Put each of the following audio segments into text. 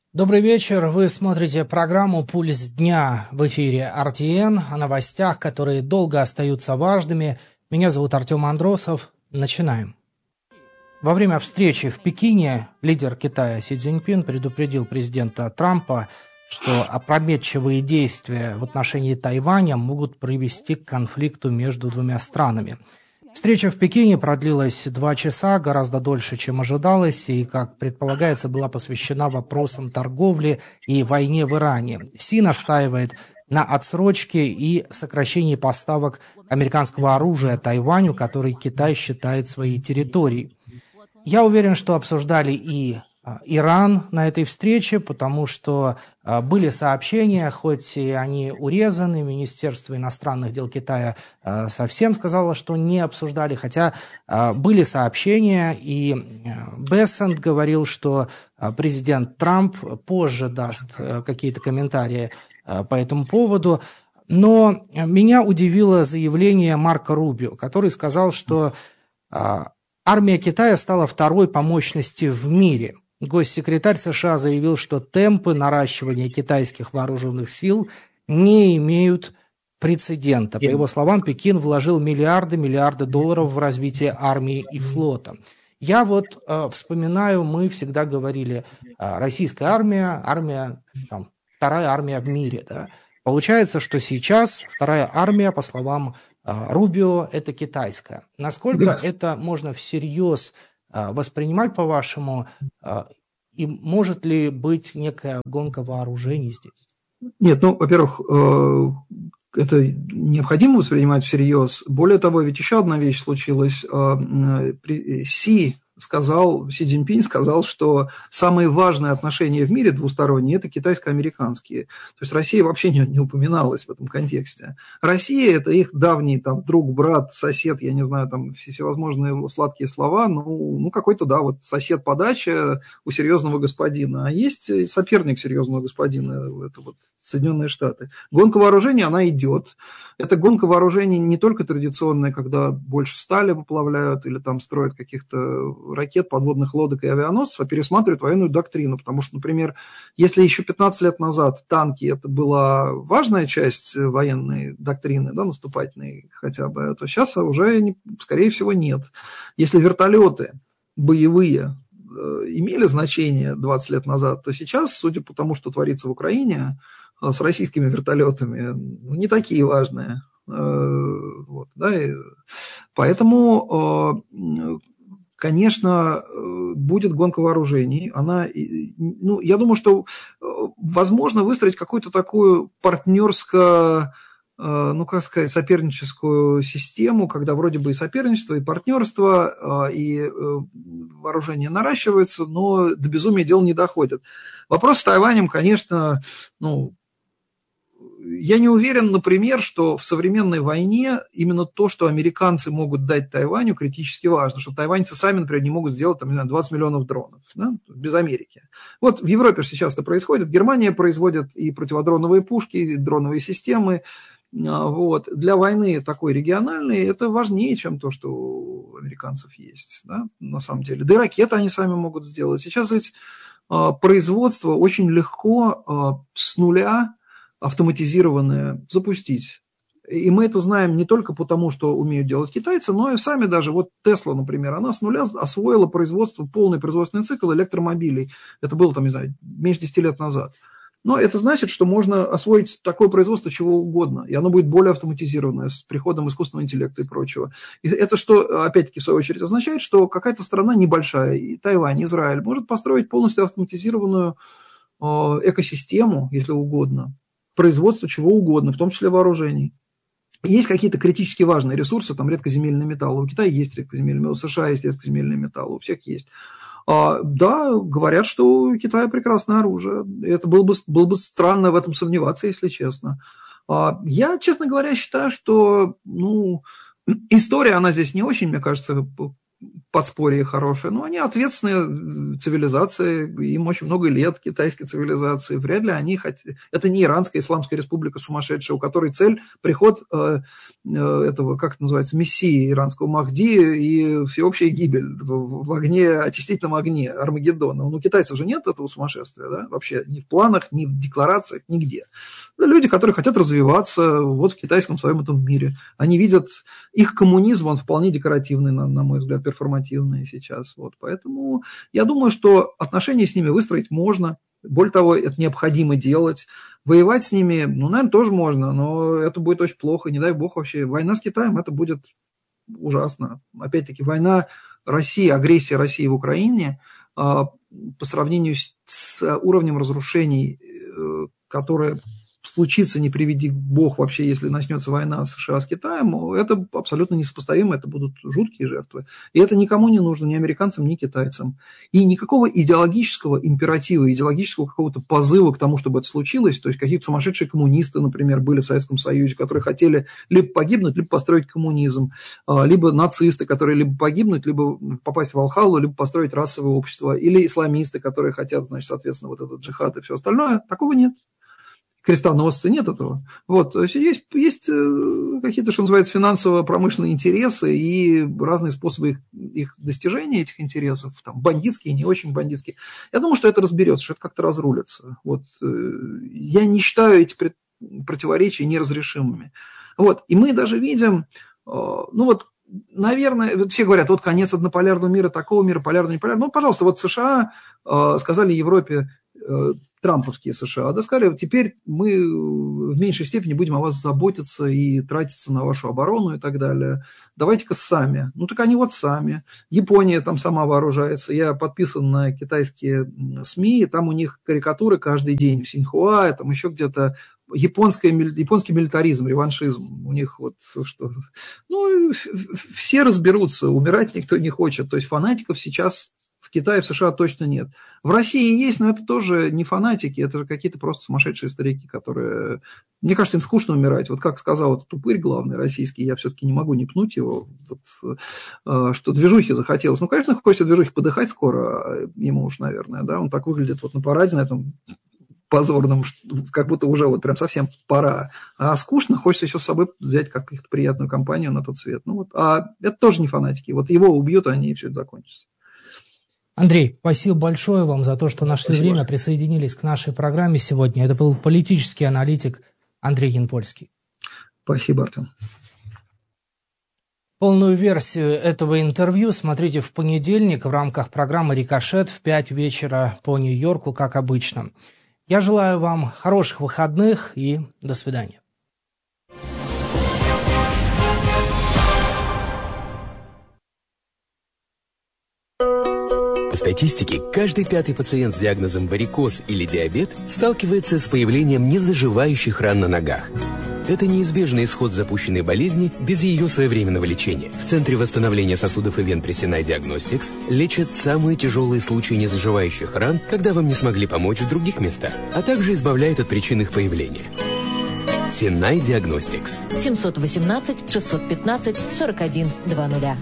Добрый вечер. Вы смотрите программу «Пульс дня» в эфире RTN о новостях, которые долго остаются важными. Меня зовут Артем Андросов. Начинаем. Во время встречи в Пекине лидер Китая Си Цзиньпин предупредил президента Трампа, что опрометчивые действия в отношении Тайваня могут привести к конфликту между двумя странами. Встреча в Пекине продлилась 2 часа, гораздо дольше, чем ожидалось, и, как предполагается, была посвящена вопросам торговли и войне в Иране. Си настаивает на отсрочке и сокращении поставок американского оружия Тайваню, который Китай считает своей территорией. Я уверен, что обсуждали и Иран на этой встрече, потому что были сообщения, хоть и они урезаны, Министерство иностранных дел Китая совсем сказало, что не обсуждали, хотя были сообщения, и Бессент говорил, что президент Трамп позже даст какие-то комментарии по этому поводу. Но меня удивило заявление Марко Рубио, который сказал, что армия Китая стала второй по мощности в мире. Госсекретарь США заявил, что темпы наращивания китайских вооруженных сил не имеют прецедента. По его словам, Пекин вложил миллиарды долларов в развитие армии и флота. Я вспоминаю, мы всегда говорили, российская армия, вторая армия в мире. Да? Получается, что сейчас вторая армия, по словам Рубио, это китайская. Насколько это можно всерьез воспринимать, по-вашему, и может ли быть некая гонка вооружений здесь? Нет, во-первых, это необходимо воспринимать всерьез. Более того, ведь еще одна вещь случилась. Си Цзиньпин сказал, что самые важные отношения в мире двусторонние – это китайско-американские. То есть Россия вообще не упоминалась в этом контексте. Россия – это их давний друг, брат, сосед, я не знаю, всевозможные сладкие слова, какой-то, сосед по даче у серьезного господина. А есть соперник серьезного господина, это Соединенные Штаты. Гонка вооружений, она идет. Это гонка вооружений не только традиционная, когда больше стали выплавляют или строят каких-то ракет, подводных лодок и авианосцев, а пересматривают военную доктрину. Потому что, например, если еще 15 лет назад танки – это была важная часть военной доктрины, наступательной хотя бы, то сейчас уже, скорее всего, нет. Если вертолеты боевые имели значение 20 лет назад, то сейчас, судя по тому, что творится в Украине с российскими вертолетами, не такие важные. Поэтому, конечно, будет гонка вооружений. Я думаю, что возможно выстроить какую-то такую соперническую систему, когда вроде бы и соперничество, и партнерство, и вооружение наращиваются, но до безумия дело не доходит. Вопрос с Тайванем, конечно, я не уверен, например, что в современной войне именно то, что американцы могут дать Тайваню, критически важно, что тайваньцы сами, например, не могут сделать 20 миллионов дронов, без Америки. В Европе сейчас это происходит, Германия производит и противодроновые пушки, и дроновые системы. Для войны такой региональной это важнее, чем то, что у американцев есть, на самом деле. Да и ракеты они сами могут сделать. Сейчас ведь производство очень легко с нуля автоматизированное запустить. И мы это знаем не только потому, что умеют делать китайцы, но и сами даже. Тесла, например, она с нуля освоила полный производственный цикл электромобилей. Это было, меньше 10 лет назад. Но это значит, что можно освоить такое производство чего угодно, и оно будет более автоматизированное с приходом искусственного интеллекта и прочего. И это что, опять-таки, в свою очередь означает, что какая-то страна небольшая, и Тайвань, Израиль, может построить полностью автоматизированную экосистему, если угодно, производство чего угодно, в том числе вооружений. Есть какие-то критически важные ресурсы, редкоземельные металлы. У Китая есть редкоземельные металлы, у США есть редкоземельные металлы, у всех есть. Да, говорят, что у Китая прекрасное оружие. Это было бы странно в этом сомневаться, если честно. Я, честно говоря, считаю, что история, она здесь не очень, мне кажется, подспорье хорошее, но они ответственные цивилизации, им очень много лет китайской цивилизации, вряд ли они хотят... Это не Иранская Исламская Республика сумасшедшая, у которой цель приход этого, как это называется, мессии иранского Махди и всеобщая гибель в огне, очистительном огне Армагеддона. У китайцев же нет этого сумасшествия, да, вообще ни в планах, ни в декларациях, нигде. Это люди, которые хотят развиваться вот в китайском своем этом мире. Они видят, их коммунизм, он вполне декоративный, на мой взгляд, перформативный сейчас. Вот. Поэтому я думаю, что отношения с ними выстроить можно. Более того, это необходимо делать. Воевать с ними, наверное, тоже можно, но это будет очень плохо. Не дай бог вообще. Война с Китаем, это будет ужасно. Опять-таки, война России, агрессия России в Украине по сравнению с уровнем разрушений, которое случится, не приведи бог вообще, если начнется война США с Китаем, это абсолютно несопоставимо, это будут жуткие жертвы. И это никому не нужно, ни американцам, ни китайцам. И никакого идеологического императива, идеологического какого-то позыва к тому, чтобы это случилось, то есть какие-то сумасшедшие коммунисты, например, были в Советском Союзе, которые хотели либо погибнуть, либо построить коммунизм, либо нацисты, которые либо погибнуть, либо попасть в Валхаллу, либо построить расовое общество, или исламисты, которые хотят, значит, соответственно, вот этот джихад и все остальное. Такого нет. Крестоносцы, нет этого. Вот. Есть какие-то, что называется, финансово-промышленные интересы и разные способы их достижения, этих интересов, там, бандитские, не очень бандитские. Я думаю, что это разберется, что это как-то разрулится. Вот. Я не считаю эти противоречия неразрешимыми. Вот. И мы даже видим, наверное, все говорят, вот конец однополярного мира, такого мира, полярного, неполярного. Пожалуйста, вот США сказали Европе, трамповские США, да, сказали, теперь мы в меньшей степени будем о вас заботиться и тратиться на вашу оборону и так далее. Давайте-ка сами. Так они вот сами. Япония там сама вооружается. Я подписан на китайские СМИ, там у них карикатуры каждый день в Синьхуа, там еще где-то японский милитаризм, реваншизм. У них вот что... все разберутся, умирать никто не хочет. То есть фанатиков сейчас в Китае, в США точно нет. В России есть, но это тоже не фанатики, это же какие-то просто сумасшедшие старики, которые... Мне кажется, им скучно умирать. Вот как сказал этот упырь главный российский, я все-таки не могу не пнуть его, что движухи захотелось. Конечно, хочется движухи подыхать скоро, ему уж, наверное, да, он так выглядит вот на параде, на этом позорном, как будто уже вот прям совсем пора. А скучно, хочется еще с собой взять какую-то приятную компанию на тот свет. А это тоже не фанатики. Вот его убьют, и все это закончится. Андрей, спасибо большое вам за то, что нашли время, присоединились к нашей программе сегодня. Это был политический аналитик Андрей Янпольский. Спасибо, Артем. Полную версию этого интервью смотрите в понедельник в рамках программы «Рикошет» в 5 вечера по Нью-Йорку, как обычно. Я желаю вам хороших выходных и до свидания. По статистике, каждый 5-й пациент с диагнозом варикоз или диабет сталкивается с появлением незаживающих ран на ногах. Это неизбежный исход запущенной болезни без ее своевременного лечения. В Центре восстановления сосудов и вен при Sinai Diagnostics лечат самые тяжелые случаи незаживающих ран, когда вам не смогли помочь в других местах, а также избавляют от причин их появления. Sinai Diagnostics. 718-615-41-00.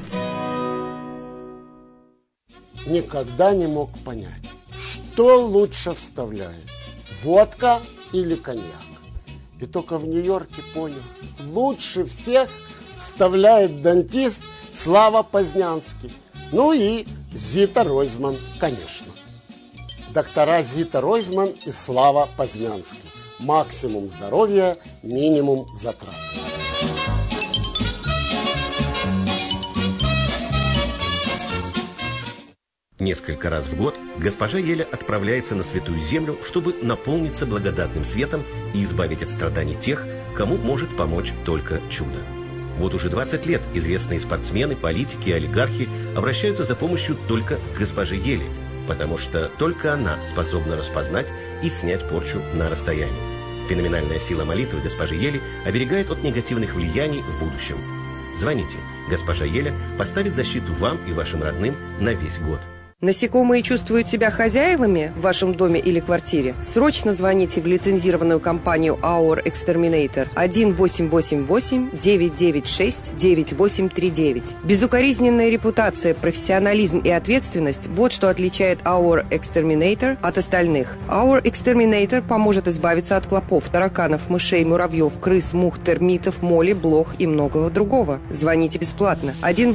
Никогда не мог понять, что лучше вставляет, водка или коньяк. И только в Нью-Йорке понял, лучше всех вставляет дантист Слава Познянский. И Зита Ройзман, конечно. Доктора Зита Ройзман и Слава Познянский. Максимум здоровья, минимум затрат. Несколько раз в год госпожа Еля отправляется на Святую Землю, чтобы наполниться благодатным светом и избавить от страданий тех, кому может помочь только чудо. Вот уже 20 лет известные спортсмены, политики и олигархи обращаются за помощью только к госпоже Еле, потому что только она способна распознать и снять порчу на расстоянии. Феноменальная сила молитвы госпожи Ели оберегает от негативных влияний в будущем. Звоните. Госпожа Еля поставит защиту вам и вашим родным на весь год. Насекомые чувствуют себя хозяевами в вашем доме или квартире? Срочно звоните в лицензированную компанию Our Exterminator 1-888-996-9839. Безукоризненная репутация, профессионализм и ответственность – вот что отличает Our Exterminator от остальных. Our Exterminator поможет избавиться от клопов, тараканов, мышей, муравьев, крыс, мух, термитов, моли, блох и многого другого. Звоните бесплатно.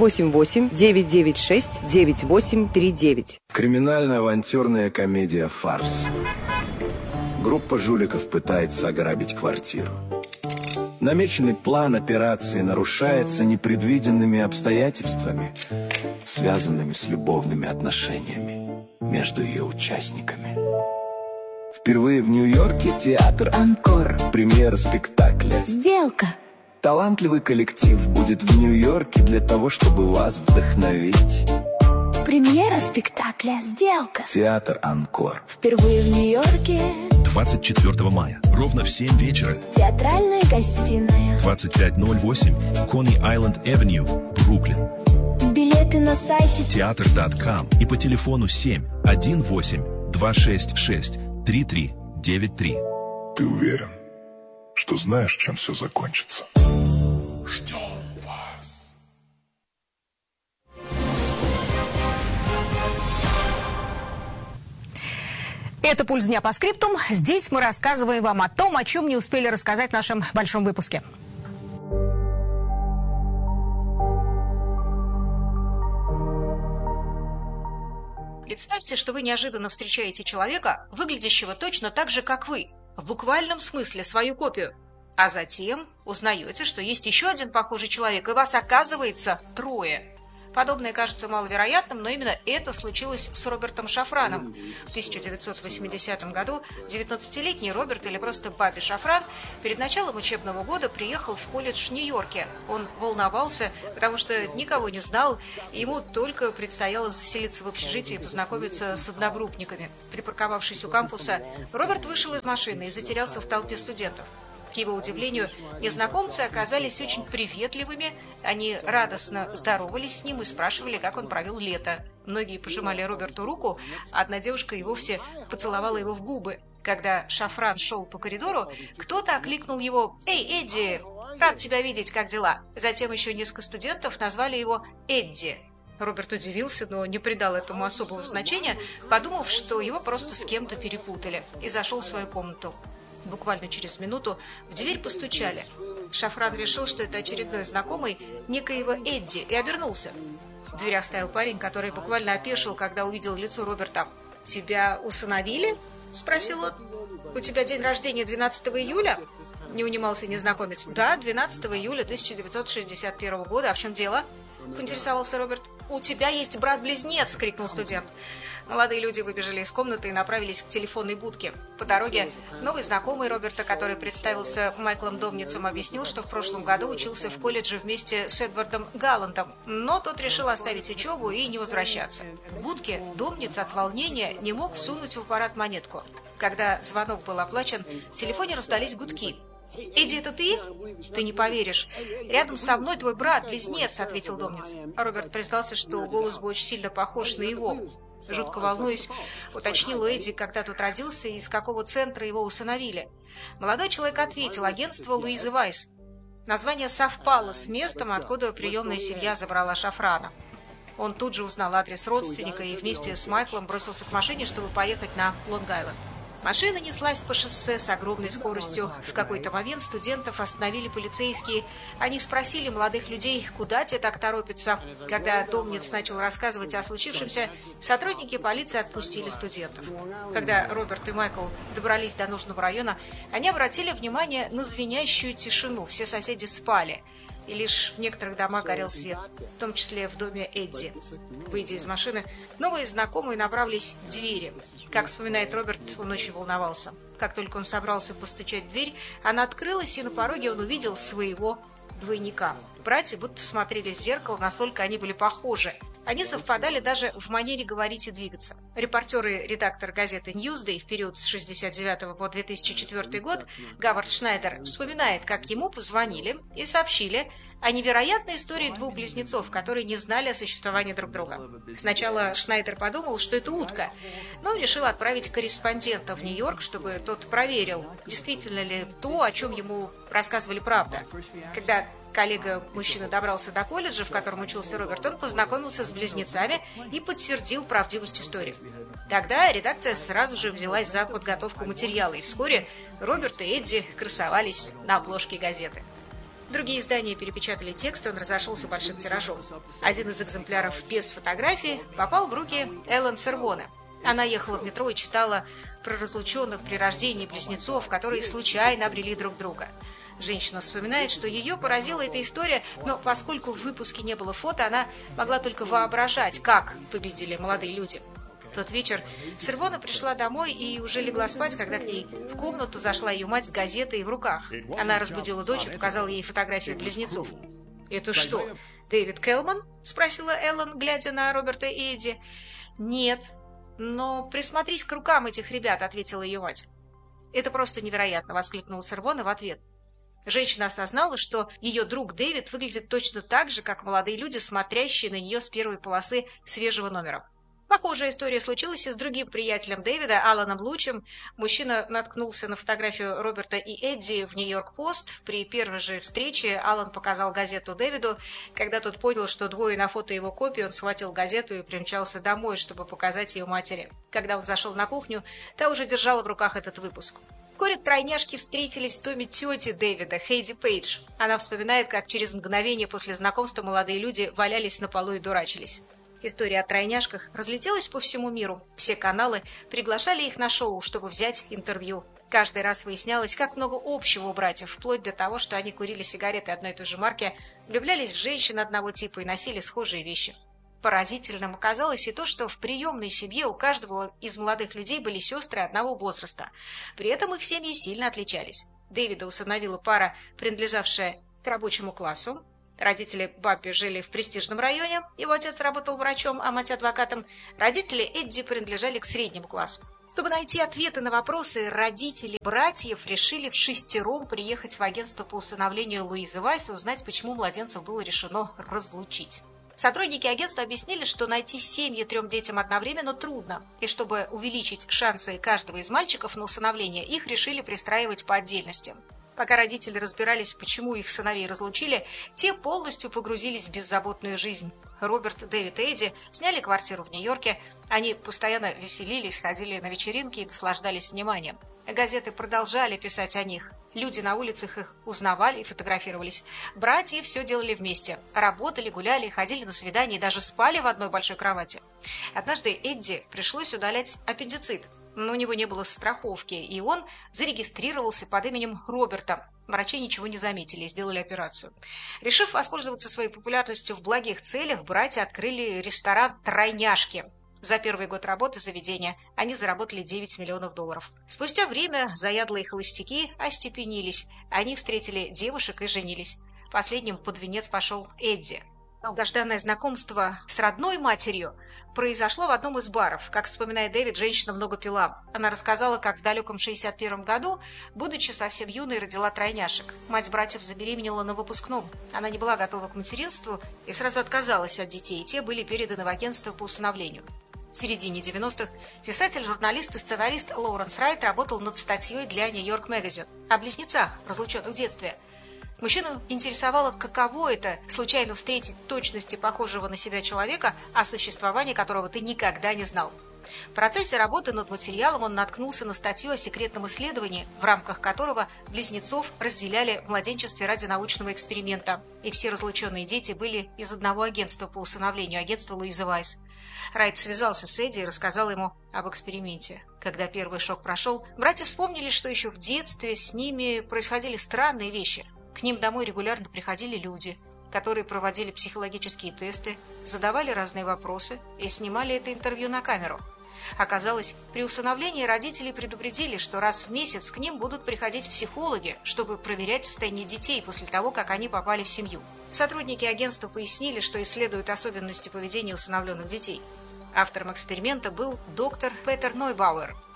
1-888-996-9839. Криминально-авантюрная комедия «Фарс». Группа жуликов пытается ограбить квартиру. Намеченный план операции нарушается непредвиденными обстоятельствами, связанными с любовными отношениями между ее участниками. Впервые в Нью-Йорке театр «Анкор». Премьера спектакля «Сделка». Талантливый коллектив будет в Нью-Йорке для того, чтобы вас вдохновить. Премьера спектакля «Сделка». Театр «Анкор». Впервые в Нью-Йорке. 24 мая, ровно в 7 вечера. Театральная гостиная. 2508 Coney Island Avenue, Бруклин. Билеты на сайте Театр.com и по телефону 7-18-266-3393. Ты уверен, что знаешь, чем все закончится? Ждем. Это «Пульс дня» по скриптум. Здесь мы рассказываем вам о том, о чем не успели рассказать в нашем большом выпуске. Представьте, что вы неожиданно встречаете человека, выглядящего точно так же, как вы, в буквальном смысле свою копию. А затем узнаете, что есть еще один похожий человек, и вас оказывается трое. Подобное кажется маловероятным, но именно это случилось с Робертом Шафраном. В 1980 году 19-летний Роберт, или просто Бобби Шафран, перед началом учебного года приехал в колледж в Нью-Йорке. Он волновался, потому что никого не знал, и ему только предстояло заселиться в общежитие и познакомиться с одногруппниками. Припарковавшись у кампуса, Роберт вышел из машины и затерялся в толпе студентов. К его удивлению, незнакомцы оказались очень приветливыми, они радостно здоровались с ним и спрашивали, как он провел лето. Многие пожимали Роберту руку, а одна девушка и вовсе поцеловала его в губы. Когда Шафран шел по коридору, кто-то окликнул его: «Эй, Эдди, рад тебя видеть, как дела?» Затем еще несколько студентов назвали его Эдди. Роберт удивился, но не придал этому особого значения, подумав, что его просто с кем-то перепутали, и зашел в свою комнату. Буквально через минуту в дверь постучали. Шафран решил, что это очередной знакомый некоего Эдди, и обернулся. В дверях стоял парень, который буквально опешил, когда увидел лицо Роберта. «Тебя усыновили?» – спросил он. «У тебя день рождения 12 июля?» – не унимался незнакомец. «Да, 12 июля 1961 года. А в чем дело?» – поинтересовался Роберт. «У тебя есть брат-близнец!» – крикнул студент. Молодые люди выбежали из комнаты и направились к телефонной будке. По дороге новый знакомый Роберта, который представился Майклом Домницем, объяснил, что в прошлом году учился в колледже вместе с Эдвардом Галлантом, но тот решил оставить учебу и не возвращаться. В будке Домниц от волнения не мог всунуть в аппарат монетку. Когда звонок был оплачен, в телефоне раздались гудки. «Эдди, это ты?» «Ты не поверишь. Рядом со мной твой брат-близнец», — ответил Домниц. Роберт признался, что голос был очень сильно похож на его. Жутко волнуюсь, уточнил у Эдди, когда тот родился и из какого центра его усыновили. Молодой человек ответил: агентство Луизы Вайс. Название совпало с местом, откуда приемная семья забрала Шафрана. Он тут же узнал адрес родственника и вместе с Майклом бросился к машине, чтобы поехать на Лонг-Айленд. Машина неслась по шоссе с огромной скоростью. В какой-то момент студентов остановили полицейские. Они спросили молодых людей, куда те так торопятся. Когда Домниц начал рассказывать о случившемся, сотрудники полиции отпустили студентов. Когда Роберт и Майкл добрались до нужного района, они обратили внимание на звенящую тишину. Все соседи спали. И лишь в некоторых домах горел свет, в том числе в доме Эдди. Выйдя из машины, новые знакомые направились к двери. Как вспоминает Роберт, он очень волновался. Как только он собрался постучать в дверь, она открылась, и на пороге он увидел своего двойника. Братья будто смотрели в зеркало, насколько они были похожи. Они совпадали даже в манере говорить и двигаться. Репортер и редактор газеты Newsday в период с 1969 по 2004 год Говард Шнайдер вспоминает, как ему позвонили и сообщили о невероятной истории двух близнецов, которые не знали о существовании друг друга. Сначала Шнайдер подумал, что это утка, но решил отправить корреспондента в Нью-Йорк, чтобы тот проверил, действительно ли то, о чем ему рассказывали, правда. Когда коллега мужчины добрался до колледжа, в котором учился Роберт, он познакомился с близнецами и подтвердил правдивость истории. Тогда редакция сразу же взялась за подготовку материала, и вскоре Роберт и Эдди красовались на обложке газеты. Другие издания перепечатали текст, он разошелся большим тиражом. Один из экземпляров без фотографии попал в руки Эллен Сервоне. Она ехала в метро и читала про разлученных при рождении близнецов, которые случайно обрели друг друга. Женщина вспоминает, что ее поразила эта история, но поскольку в выпуске не было фото, она могла только воображать, как выглядели молодые люди. В тот вечер Сервона пришла домой и уже легла спать, когда к ней в комнату зашла ее мать с газетой в руках. Она разбудила дочь и показала ей фотографию близнецов. «Это что, Дэвид Келлман?» – спросила Эллен, глядя на Роберта и Эдди. «Нет, но присмотрись к рукам этих ребят», – ответила ее мать. «Это просто невероятно», – воскликнула Сервона в ответ. Женщина осознала, что ее друг Дэвид выглядит точно так же, как молодые люди, смотрящие на нее с первой полосы свежего номера. Похожая история случилась и с другим приятелем Дэвида, Аланом Лучем. Мужчина наткнулся на фотографию Роберта и Эдди в Нью-Йорк-Пост. При первой же встрече Алан показал газету Дэвиду. Когда тот понял, что двое на фото его копии, он схватил газету и примчался домой, чтобы показать ее матери. Когда он зашел на кухню, та уже держала в руках этот выпуск. Вскоре тройняшки встретились в доме тети Дэвида, Хейди Пейдж. Она вспоминает, как через мгновение после знакомства молодые люди валялись на полу и дурачились. История о тройняшках разлетелась по всему миру. Все каналы приглашали их на шоу, чтобы взять интервью. Каждый раз выяснялось, как много общего у братьев, вплоть до того, что они курили сигареты одной и той же марки, влюблялись в женщин одного типа и носили схожие вещи. Поразительным оказалось и то, что в приемной семье у каждого из молодых людей были сестры одного возраста. При этом их семьи сильно отличались. Дэвида усыновила пара, принадлежавшая к рабочему классу. Родители Баппи жили в престижном районе, его отец работал врачом, а мать адвокатом. Родители Эдди принадлежали к среднему классу. Чтобы найти ответы на вопросы, родители братьев решили вшестером приехать в агентство по усыновлению Луизы Вайс и узнать, почему младенцев было решено разлучить. Сотрудники агентства объяснили, что найти семьи 3 детям одновременно трудно, и чтобы увеличить шансы каждого из мальчиков на усыновление, их решили пристраивать по отдельности. Пока родители разбирались, почему их сыновей разлучили, те полностью погрузились в беззаботную жизнь. Роберт, Дэвид и Эдди сняли квартиру в Нью-Йорке. Они постоянно веселились, ходили на вечеринки и наслаждались вниманием. Газеты продолжали писать о них. Люди на улицах их узнавали и фотографировались. Братья все делали вместе. Работали, гуляли, ходили на свидания и даже спали в одной большой кровати. Однажды Эдди пришлось удалять аппендицит. Но у него не было страховки, и он зарегистрировался под именем Роберта. Врачи ничего не заметили и сделали операцию. Решив воспользоваться своей популярностью в благих целях, братья открыли ресторан «Тройняшки». За первый год работы заведения они заработали $9 миллионов. Спустя время заядлые холостяки остепенились. Они встретили девушек и женились. Последним под венец пошел Эдди. Долгожданное знакомство с родной матерью произошло в одном из баров. Как вспоминает Дэвид, женщина много пила. Она рассказала, как в далеком 1961 году, будучи совсем юной, родила тройняшек. Мать братьев забеременела на выпускном. Она не была готова к материнству и сразу отказалась от детей. Те были переданы в агентство по усыновлению. В середине 90-х писатель, журналист и сценарист Лоуренс Райт работал над статьей для Нью-Йорк Magazine о близнецах, разлученных в детстве. Мужчину интересовало, каково это – случайно встретить точности похожего на себя человека, о существовании которого ты никогда не знал. В процессе работы над материалом он наткнулся на статью о секретном исследовании, в рамках которого близнецов разделяли в младенчестве ради научного эксперимента, и все разлученные дети были из одного агентства по усыновлению, агентства Луизы Вайс. Райт связался с Эдди и рассказал ему об эксперименте. Когда первый шок прошел, братья вспомнили, что еще в детстве с ними происходили странные вещи. К ним домой регулярно приходили люди, которые проводили психологические тесты, задавали разные вопросы и снимали это интервью на камеру. Оказалось, при усыновлении родители предупредили, что раз в месяц к ним будут приходить психологи, чтобы проверять состояние детей после того, как они попали в семью. Сотрудники агентства пояснили, что исследуют особенности поведения усыновленных детей. Автором эксперимента был доктор Петер Нойбауэр.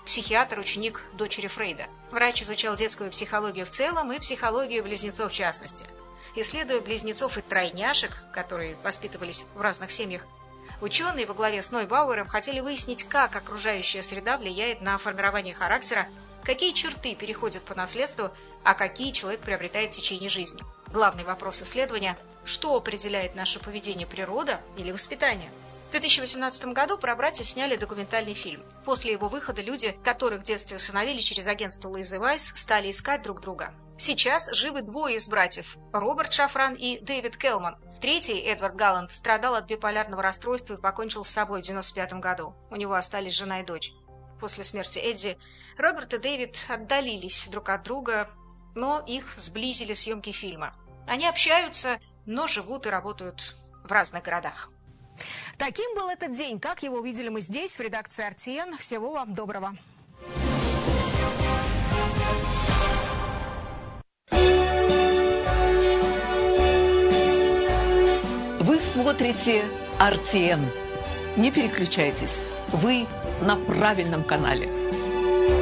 психиатр, ученик дочери Фрейда. Врач изучал детскую психологию в целом и психологию близнецов в частности. Исследуя близнецов и тройняшек, которые воспитывались в разных семьях, ученые во главе с Нойбауэром хотели выяснить, как окружающая среда влияет на формирование характера, какие черты переходят по наследству, а какие человек приобретает в течение жизни. Главный вопрос исследования – что определяет наше поведение, природа или воспитание? В 2018 году про братьев сняли документальный фильм. После его выхода люди, которых в детстве усыновили через агентство Луизы Вайс, стали искать друг друга. Сейчас живы двое из братьев – Роберт Шафран и Дэвид Келлман. Третий, Эдвард Галланд, страдал от биполярного расстройства и покончил с собой в 1995 году. У него остались жена и дочь. После смерти Эдди Роберт и Дэвид отдалились друг от друга, но их сблизили съемки фильма. Они общаются, но живут и работают в разных городах. Таким был этот день. Как его увидели мы здесь, в редакции RTN. Всего вам доброго. Вы смотрите RTN. Не переключайтесь. Вы на правильном канале.